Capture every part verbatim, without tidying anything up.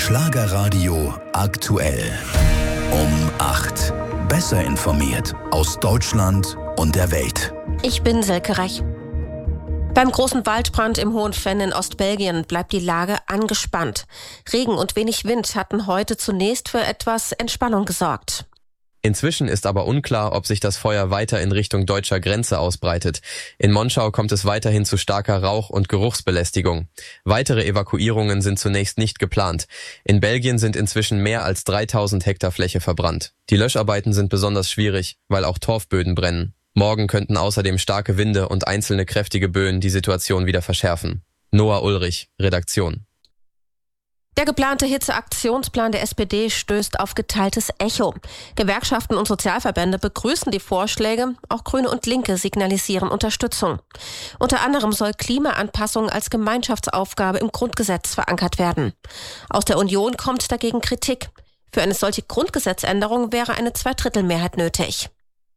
Schlagerradio aktuell. Um acht. Besser informiert aus Deutschland und der Welt. Ich bin Silke Reich. Beim großen Waldbrand im Hohen Venn in Ostbelgien bleibt die Lage angespannt. Regen und wenig Wind hatten heute zunächst für etwas Entspannung gesorgt. Inzwischen ist aber unklar, ob sich das Feuer weiter in Richtung deutscher Grenze ausbreitet. In Monschau kommt es weiterhin zu starker Rauch- und Geruchsbelästigung. Weitere Evakuierungen sind zunächst nicht geplant. In Belgien sind inzwischen mehr als dreitausend Hektar Fläche verbrannt. Die Löscharbeiten sind besonders schwierig, weil auch Torfböden brennen. Morgen könnten außerdem starke Winde und einzelne kräftige Böen die Situation wieder verschärfen. Noah Ulrich, Redaktion. Der geplante Hitzeaktionsplan der S P D stößt auf geteiltes Echo. Gewerkschaften und Sozialverbände begrüßen die Vorschläge, auch Grüne und Linke signalisieren Unterstützung. Unter anderem soll Klimaanpassung als Gemeinschaftsaufgabe im Grundgesetz verankert werden. Aus der Union kommt dagegen Kritik. Für eine solche Grundgesetzänderung wäre eine Zweidrittelmehrheit nötig.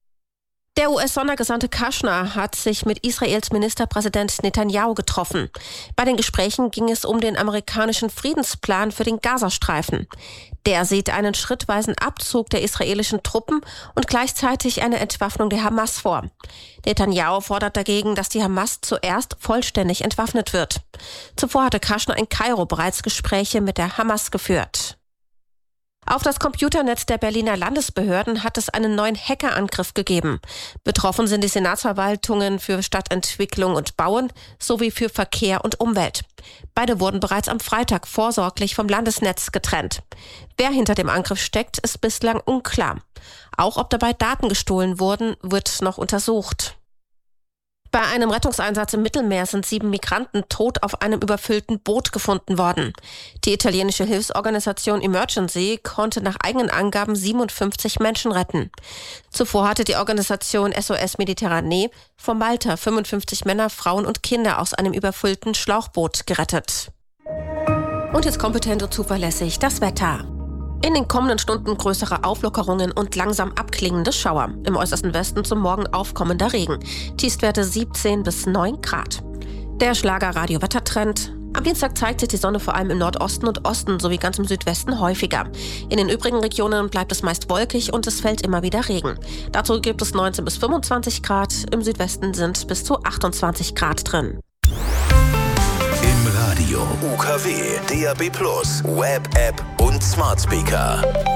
Der U S-Sondergesandte Kushner hat sich mit Israels Ministerpräsident Netanyahu getroffen. Bei den Gesprächen ging es um den amerikanischen Friedensplan für den Gazastreifen. Der sieht einen schrittweisen Abzug der israelischen Truppen und gleichzeitig eine Entwaffnung der Hamas vor. Netanyahu fordert dagegen, dass die Hamas zuerst vollständig entwaffnet wird. Zuvor hatte Kushner in Kairo bereits Gespräche mit der Hamas geführt. Auf das Computernetz der Berliner Landesbehörden hat es einen neuen Hackerangriff gegeben. Betroffen sind die Senatsverwaltungen für Stadtentwicklung und Bauen sowie für Verkehr und Umwelt. Beide wurden bereits am Freitag vorsorglich vom Landesnetz getrennt. Wer hinter dem Angriff steckt, ist bislang unklar. Auch ob dabei Daten gestohlen wurden, wird noch untersucht. Bei einem Rettungseinsatz im Mittelmeer sind sieben Migranten tot auf einem überfüllten Boot gefunden worden. Die italienische Hilfsorganisation Emergency konnte nach eigenen Angaben siebenundfünfzig Menschen retten. Zuvor hatte die Organisation S O S Mediterranee vor Malta fünfundfünfzig Männer, Frauen und Kinder aus einem überfüllten Schlauchboot gerettet. Und jetzt kompetent und zuverlässig das Wetter. In den kommenden Stunden größere Auflockerungen und langsam abklingende Schauer. Im äußersten Westen zum Morgen aufkommender Regen. Tiefstwerte siebzehn bis neun Grad. Der Schlager-Radio-Wettertrend. Am Dienstag zeigt sich die Sonne vor allem im Nordosten und Osten sowie ganz im Südwesten häufiger. In den übrigen Regionen bleibt es meist wolkig und es fällt immer wieder Regen. Dazu gibt es neunzehn bis fünfundzwanzig Grad. Im Südwesten sind bis zu achtundzwanzig Grad drin. Im Radio U K W, D A B plus, Web-App und Smart Speaker.